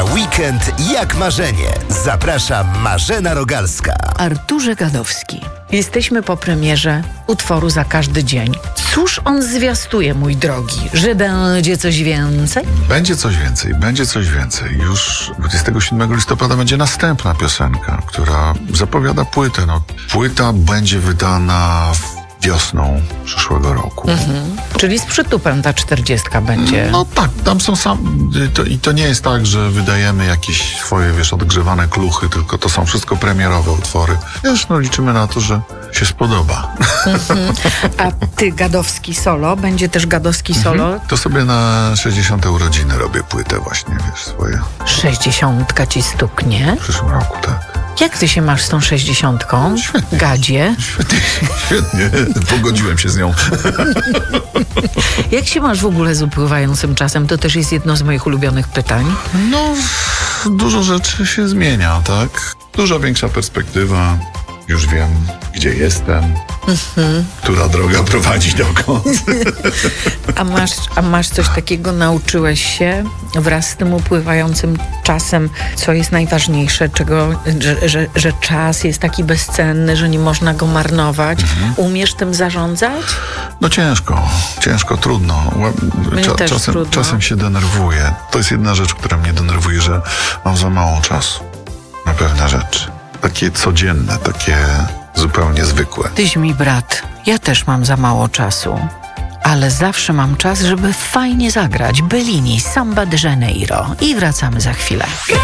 Na weekend jak marzenie. Zaprasza Marzena Rogalska. Arturze Gadowski. Jesteśmy po premierze utworu Za każdy dzień. Cóż on zwiastuje, mój drogi? Że będzie coś więcej? Będzie coś więcej. Już 27 listopada będzie następna piosenka, która zapowiada płytę. Płyta będzie wydana wiosną przyszłego roku. Czyli z przytupem ta 40 będzie. No tak, tam są to nie jest tak, że wydajemy jakieś swoje, odgrzewane kluchy, tylko to są wszystko premierowe utwory. Liczymy na to, że się spodoba. A ty Gadowski solo? Będzie też Gadowski solo? To sobie na 60. urodziny robię płytę właśnie, swoje. 60 ci stuknie? W przyszłym roku, tak. Jak ty się masz z tą 60? Świetnie. Gadzie? Świetnie. Pogodziłem się z nią. Jak się masz w ogóle z upływającym czasem? To też jest jedno z moich ulubionych pytań. Dużo rzeczy się zmienia, tak? Dużo większa perspektywa. Już wiem, gdzie jestem. Która droga prowadzi dokąd. A masz coś takiego, nauczyłeś się wraz z tym upływającym czasem, co jest najważniejsze, że czas jest taki bezcenny, że nie można go marnować. Umiesz tym zarządzać? Ciężko, trudno. Czasem się denerwuję. To jest jedna rzecz, która mnie denerwuje, że mam za mało czasu na pewne rzeczy. Takie codzienne, takie zupełnie zwykłe. Tyś mi brat, ja też mam za mało czasu, ale zawsze mam czas, żeby fajnie zagrać Bellini, Samba de Janeiro i wracamy za chwilę.